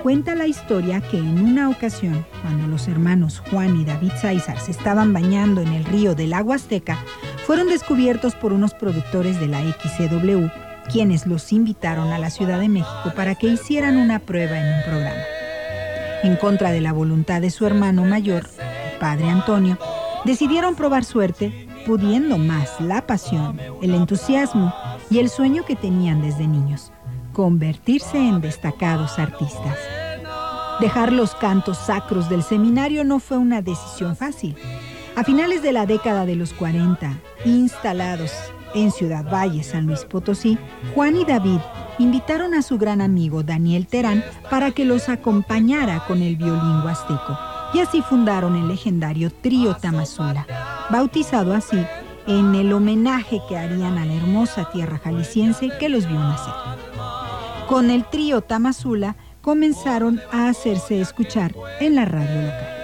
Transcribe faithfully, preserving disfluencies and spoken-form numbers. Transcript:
Cuenta la historia que en una ocasión, cuando los hermanos Juan y David Sáizar se estaban bañando en el río del Agua Azteca, fueron descubiertos por unos productores de la X C W, quienes los invitaron a la Ciudad de México para que hicieran una prueba en un programa. En contra de la voluntad de su hermano mayor, el padre Antonio, decidieron probar suerte, pudiendo más la pasión, el entusiasmo y el sueño que tenían desde niños: convertirse en destacados artistas. Dejar los cantos sacros del seminario no fue una decisión fácil. A finales de la década de los cuarenta, instalados en Ciudad Valle, San Luis Potosí, Juan y David invitaron a su gran amigo Daniel Terán para que los acompañara con el violín huasteco, y así fundaron el legendario Trío Tamazula, bautizado así en el homenaje que harían a la hermosa tierra jalisciense que los vio nacer. Con el Trío Tamazula comenzaron a hacerse escuchar en la radio local.